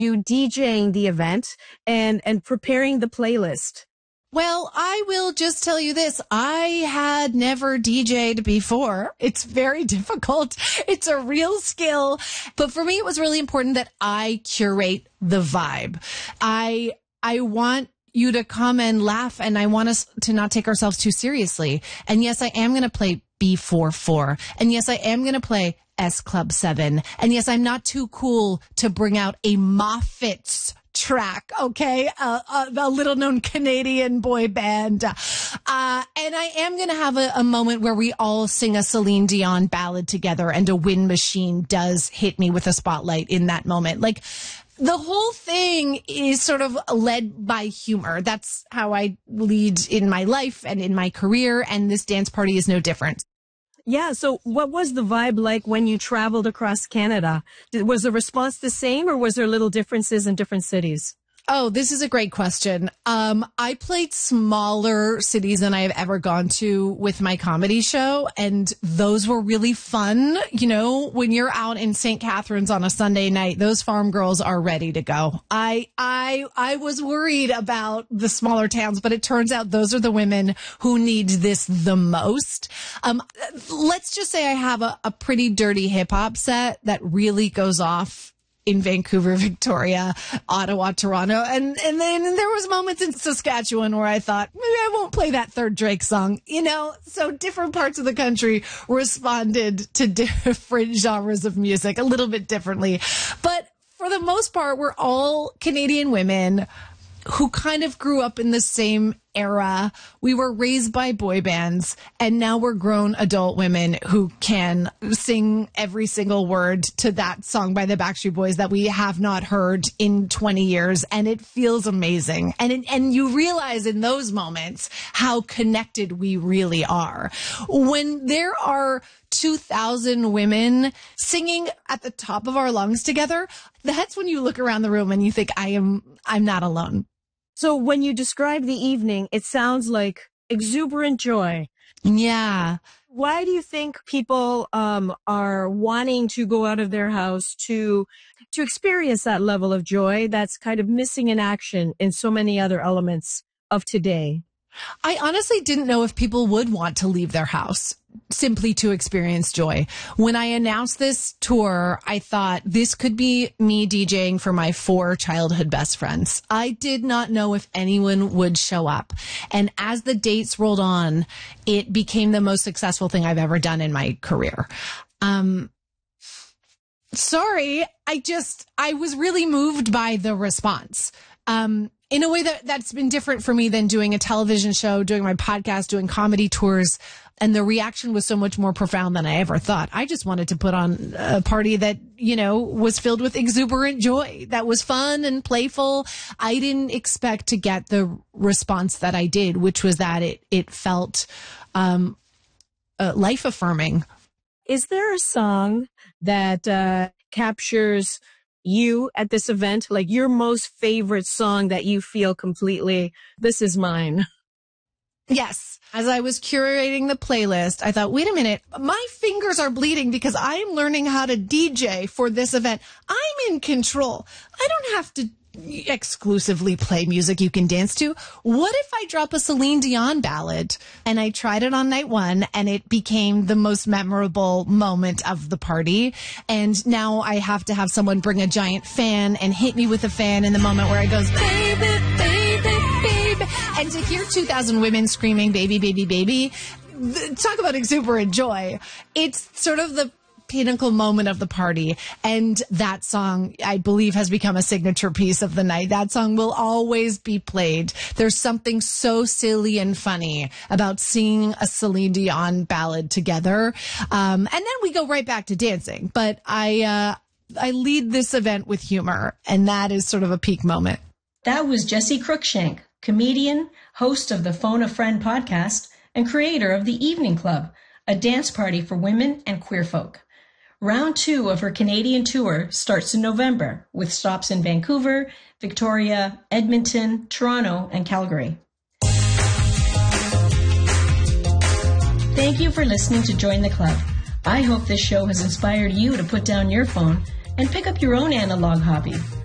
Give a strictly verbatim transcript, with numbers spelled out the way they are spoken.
you DJing the event and, and preparing the playlist? Well, I will just tell you this. I had never D J'd before. It's very difficult. It's a real skill. But for me, it was really important that I curate the vibe. I, I want you to come and laugh, and I want us to not take ourselves too seriously. And yes, I am going to play B four four. And yes, I am going to play S Club seven. And yes, I'm not too cool to bring out a Moffats track, okay? Uh, uh, a little known Canadian boy band. Uh, and I am going to have a, a moment where we all sing a Celine Dion ballad together, and a wind machine does hit me with a spotlight in that moment. Like, the whole thing is sort of led by humor. That's how I lead in my life and in my career, and this dance party is no different. Yeah. So what was the vibe like when you traveled across Canada? Did, was the response the same, or was there little differences in different cities? Oh, this is a great question. Um, I played smaller cities than I have ever gone to with my comedy show, and those were really fun. You know, when you're out in Saint Catharines on a Sunday night, those farm girls are ready to go. I, I, I was worried about the smaller towns, but it turns out those are the women who need this the most. Um, let's just say I have a, a pretty dirty hip hop set that really goes off in Vancouver, Victoria, Ottawa, Toronto. And, and then there was moments in Saskatchewan where I thought, maybe I won't play that third Drake song, you know? So different parts of the country responded to different genres of music a little bit differently. But for the most part, we're all Canadian women who kind of grew up in the same era. We were raised by boy bands, and now we're grown adult women who can sing every single word to that song by the Backstreet Boys that we have not heard in twenty years. And it feels amazing. And, it, and you realize in those moments how connected we really are. When there are two thousand women singing at the top of our lungs together, that's when you look around the room and you think, I am, I'm not alone. So when you describe the evening, it sounds like exuberant joy. Yeah. Why do you think people um, are wanting to go out of their house to to experience that level of joy that's kind of missing in action in so many other elements of today? I honestly didn't know if people would want to leave their house simply to experience joy. When I announced this tour, I thought this could be me DJing for my four childhood best friends. I did not know if anyone would show up. And as the dates rolled on, it became the most successful thing I've ever done in my career. Um, sorry, I just, I was really moved by the response. Um, in a way that that's been different for me than doing a television show, doing my podcast, doing comedy tours. And the reaction was so much more profound than I ever thought. I just wanted to put on a party that, you know, was filled with exuberant joy, that was fun and playful. I didn't expect to get the response that I did, which was that it, it felt, um, uh, life affirming. Is there a song that, uh, captures you at this event? Like your most favorite song that you feel completely, this is mine? Yes. As I was curating the playlist, I thought, wait a minute, my fingers are bleeding because I'm learning how to D J for this event. I'm in control. I don't have to exclusively play music you can dance to. What if I drop a Celine Dion ballad? And I tried it on night one, and it became the most memorable moment of the party. And now I have to have someone bring a giant fan and hit me with a fan in the moment where it goes, baby, baby, baby. And to hear two thousand women screaming, baby, baby, baby, talk about exuberant joy. It's sort of the pinnacle moment of the party. And that song, I believe, has become a signature piece of the night. That song will always be played. There's something so silly and funny about singing a Celine Dion ballad together. Um, and then we go right back to dancing. But I, uh, I lead this event with humor, and that is sort of a peak moment. That was Jessie Cruikshank, comedian, host of the Phone a Friend podcast, and creator of the Evening Club, a dance party for women and queer folk. Round two of her Canadian tour starts in November with stops in Vancouver, Victoria, Edmonton, Toronto, and Calgary. Thank you for listening to Join the Club. I hope this show has inspired you to put down your phone and pick up your own analog hobby.